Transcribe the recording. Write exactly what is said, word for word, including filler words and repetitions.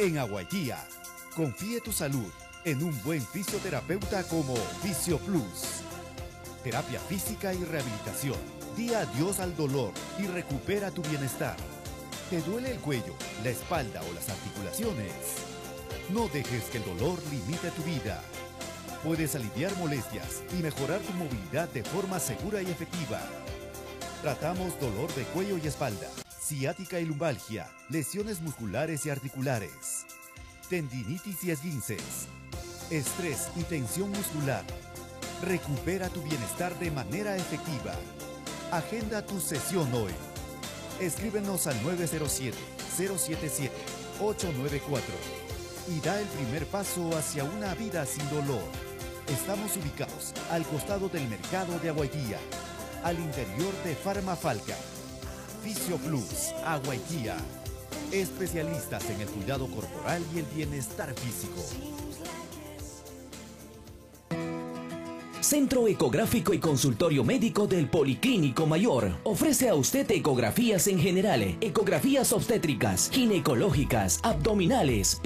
En Aguaitía, confíe tu salud en un buen fisioterapeuta como FisioPlus. Terapia física y rehabilitación. Di adiós al dolor y recupera tu bienestar. ¿Te duele el cuello, la espalda o las articulaciones? No dejes que el dolor limite tu vida. Puedes aliviar molestias y mejorar tu movilidad de forma segura y efectiva. Tratamos dolor de cuello y espalda, ciática y lumbalgia, lesiones musculares y articulares, tendinitis y esguinces, estrés y tensión muscular. Recupera tu bienestar de manera efectiva. Agenda tu sesión hoy. Escríbenos al nueve cero siete, cero siete siete, ocho nueve cuatro y da el primer paso hacia una vida sin dolor. Estamos ubicados al costado del mercado de Aguaitía, al interior de Farmafalca. FisioPlus, Aguaitía. Especialistas en el cuidado corporal y el bienestar físico. Centro Ecográfico y Consultorio Médico del Policlínico Mayor ofrece a usted ecografías en general, ecografías obstétricas, ginecológicas, abdominales,